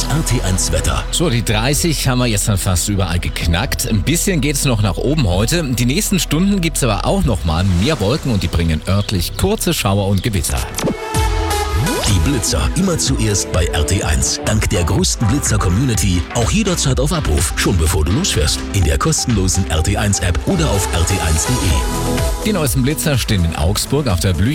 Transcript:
Das RT1 Wetter. So, die 30 haben wir jetzt dann fast überall geknackt. Ein bisschen geht es noch nach oben heute. Die nächsten Stunden gibt es aber auch noch mal mehr Wolken und die bringen örtlich kurze Schauer und Gewitter. Die Blitzer immer zuerst bei RT1. Dank der größten Blitzer-Community auch jederzeit auf Abruf, schon bevor du losfährst. In der kostenlosen RT1-App oder auf rt1.de. Die neuesten Blitzer stehen in Augsburg auf der